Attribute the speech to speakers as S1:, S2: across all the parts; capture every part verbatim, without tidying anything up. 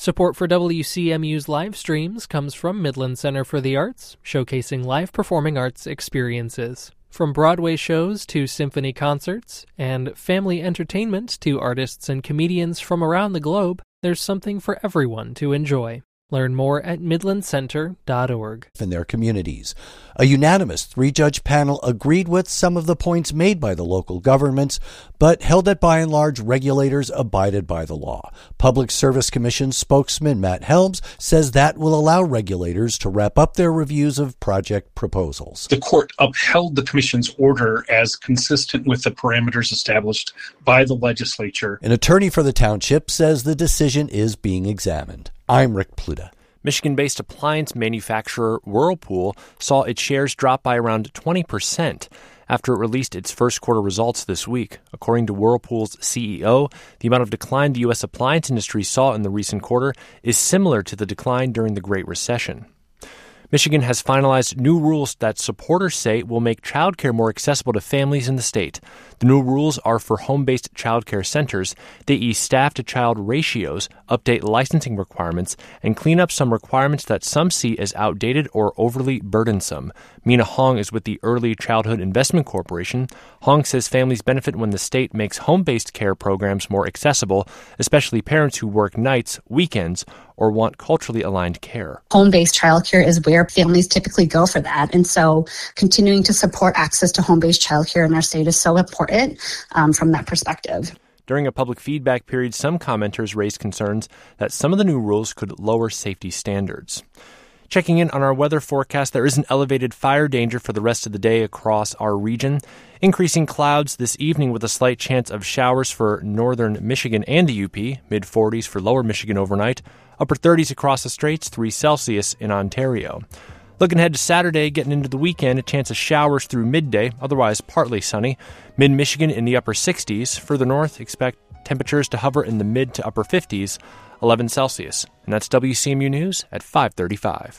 S1: Support for W C M U's live streams comes from Midland Center for the Arts, showcasing live performing arts experiences. From Broadway shows to symphony concerts, and family entertainment to artists and comedians from around the globe, there's something for everyone to enjoy. Learn more at midland center dot org.
S2: In their communities. A unanimous three-judge panel agreed with some of the points made by the local governments, but held that by and large regulators abided by the law. Public Service Commission spokesman Matt Helms says that will allow regulators to wrap up their reviews of project proposals.
S3: The court upheld the commission's order as consistent with the parameters established by the legislature.
S2: An attorney for the township says the decision is being examined. I'm Rick Pluta.
S4: Michigan-based appliance manufacturer Whirlpool saw its shares drop by around twenty percent after it released its first quarter results this week. According to Whirlpool's C E O, the amount of decline the U S appliance industry saw in the recent quarter is similar to the decline during the Great Recession. Michigan has finalized new rules that supporters say will make childcare more accessible to families in the state. The new rules are for home-based childcare centers. They ease staff-to-child ratios, update licensing requirements, and clean up some requirements that some see as outdated or overly burdensome. Mina Hong is with the Early Childhood Investment Corporation. Hong says families benefit when the state makes home-based care programs more accessible, especially parents who work nights, weekends, or want culturally aligned care.
S5: Home-based childcare is where families typically go for that. And so continuing to support access to home-based childcare in our state is so important um, from that perspective.
S4: During a public feedback period, some commenters raised concerns that some of the new rules could lower safety standards. Checking in on our weather forecast, there is an elevated fire danger for the rest of the day across our region. Increasing clouds this evening with a slight chance of showers for northern Michigan and the U P, mid forties for lower Michigan overnight, upper thirties across the straits, three Celsius in Ontario. Looking ahead to Saturday, getting into the weekend, a chance of showers through midday, otherwise partly sunny. Mid-Michigan in the upper sixties. Further north, expect temperatures to hover in the mid to upper fifties, eleven Celsius. And that's W C M U News at five thirty-five.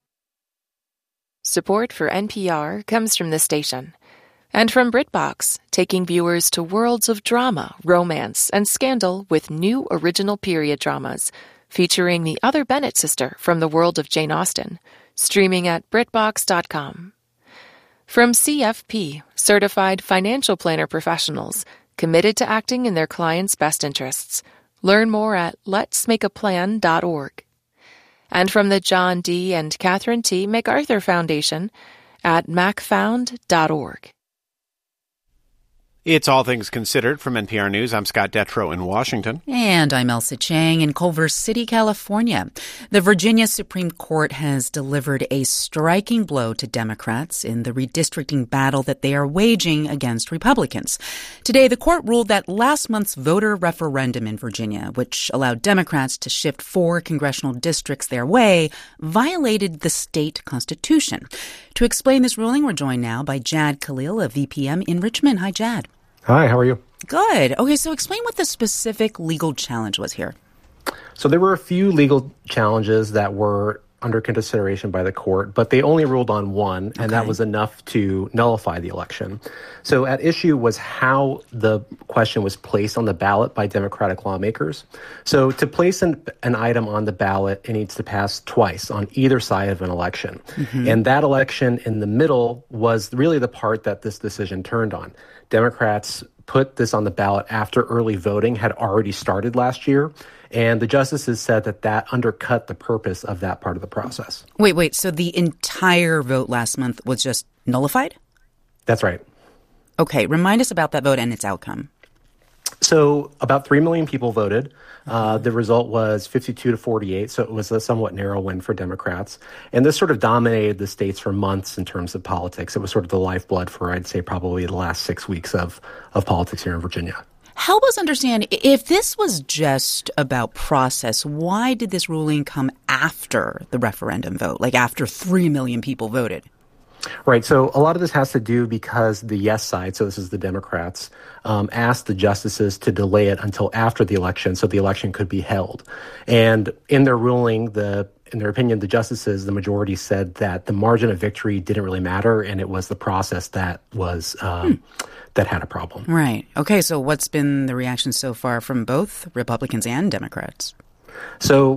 S6: Support for N P R comes from this station. And from BritBox, taking viewers to worlds of drama, romance, and scandal with new original period dramas, featuring the other Bennett sister from the world of Jane Austen, streaming at brit box dot com. From C F P, Certified Financial Planner Professionals, committed to acting in their clients' best interests. Learn more at lets make a plan dot org. And from the John D. and Catherine T. MacArthur Foundation at mac found dot org.
S7: It's All Things Considered from N P R News. I'm Scott Detrow in Washington.
S8: And I'm Elsa Chang in Culver City, California. The Virginia Supreme Court has delivered a striking blow to Democrats in the redistricting battle that they are waging against Republicans. Today, the court ruled that last month's voter referendum in Virginia, which allowed Democrats to shift four congressional districts their way, violated the state constitution. To explain this ruling, we're joined now by Jad Khalil of V P M in Richmond. Hi, Jad.
S9: Hi, how are you?
S8: Good. Okay, so explain what the specific legal challenge was here.
S9: So there were a few legal challenges that were under consideration by the court, but they only ruled on one, and okay. that was enough to nullify the election. So at issue was how the question was placed on the ballot by Democratic lawmakers. So to place an, an item on the ballot, it needs to pass twice on either side of an election. Mm-hmm. And that election in the middle was really the part that this decision turned on. Democrats put this on the ballot after early voting had already started last year. And the justices said that that undercut the purpose of that part of the process.
S8: Wait, wait. So the entire vote last month was just nullified?
S9: That's right.
S8: Okay. Remind us about that vote and its outcome.
S9: So about three million people voted. Uh, the result was fifty-two to forty-eight, so it was a somewhat narrow win for Democrats. And this sort of dominated the states for months in terms of politics. It was sort of the lifeblood for, I'd say, probably the last six weeks of, of politics here in Virginia.
S8: Help us understand, if this was just about process, why did this ruling come after the referendum vote, like after three million people voted?
S9: Right. So a lot of this has to do because the yes side, so this is the Democrats, um, asked the justices to delay it until after the election so the election could be held. And in their ruling, the in their opinion, the justices, the majority said that the margin of victory didn't really matter, and it was the process that was um, hmm. that had a problem.
S8: Right. Okay. So what's been the reaction so far from both Republicans and Democrats?
S9: So